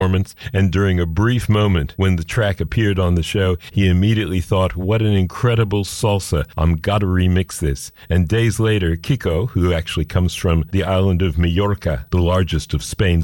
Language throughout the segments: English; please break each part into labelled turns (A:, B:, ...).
A: performance, and during a brief moment when the track appeared on the show, he immediately thought, what an incredible salsa, I'm gotta remix this. And days later, Kiko, who actually comes from the island of Majorca, the largest of Spain's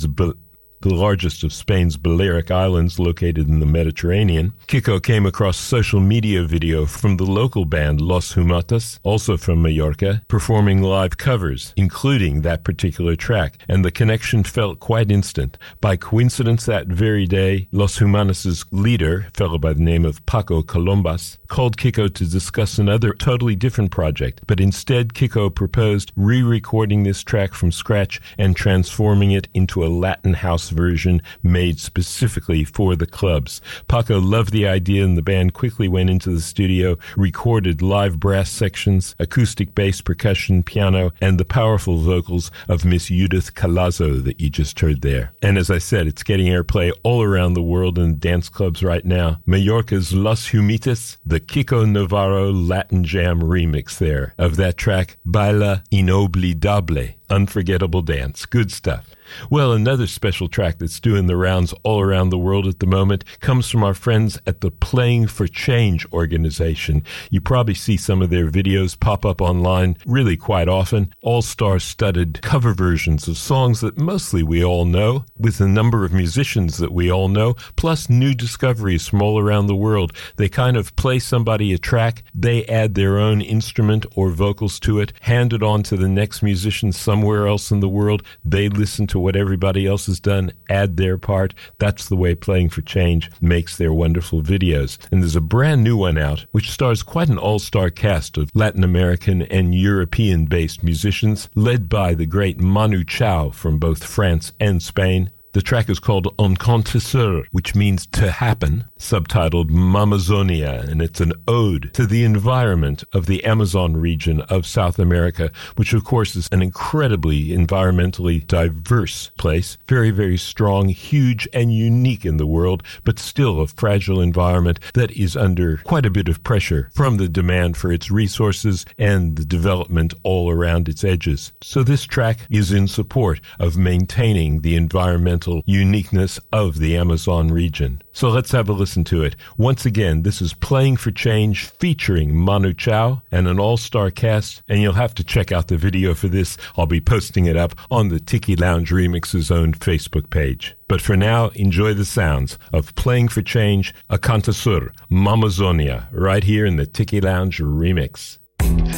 A: Balearic Islands located in the Mediterranean, Kiko came across social media video from the local band Los Humatas, also from Majorca, performing live covers, including that particular track, and the connection felt quite instant. By coincidence, that very day, Los Humatas' leader, a fellow by the name of Paco Colombas, called Kiko to discuss another totally different project, but instead Kiko proposed re-recording this track from scratch and transforming it into a Latin house version made specifically for the clubs. Paco loved the idea, and the band quickly went into the studio, recorded live brass sections, acoustic bass, percussion, piano, and the powerful vocals of Miss Judith Calazo that you just heard there. And as I said, it's getting airplay all around the world in dance clubs right now. Majorca's Los Humitas, the Kiko Navarro Latin Jam remix there of that track, Baila Inolvidable, unforgettable dance. Good stuff. Well, another special track that's doing the rounds all around the world at the moment comes from our friends at the Playing for Change organization. You probably see some of their videos pop up online really quite often. All-star studded cover versions of songs that mostly we all know, with a number of musicians that we all know, plus new discoveries from all around the world. They kind of play somebody a track, they add their own instrument or vocals to it, hand it on to the next musician somewhere else in the world. They listen to what everybody else has done, add their part. That's the way Playing for Change makes their wonderful videos. And there's a brand new one out, which stars quite an all-star cast of Latin American and European-based musicians, led by the great Manu Chao from both France and Spain. The track is called Acontecer, which means to happen, subtitled Mamazonia, and it's an ode to the environment of the Amazon region of South America, which of course is an incredibly environmentally diverse place, very, very strong, huge, and unique in the world, but still a fragile environment that is under quite a bit of pressure from the demand for its resources and the development all around its edges. So this track is in support of maintaining the environmental uniqueness of the Amazon region. So let's have a listen to it. Once again, this is Playing for Change featuring Manu Chao and an all-star cast, and you'll have to check out the video for this. I'll be posting it up on the Tiki Lounge Remix's own Facebook page. But for now, enjoy the sounds of Playing for Change, Acontecer, Mamazonia, right here in the Tiki Lounge Remix.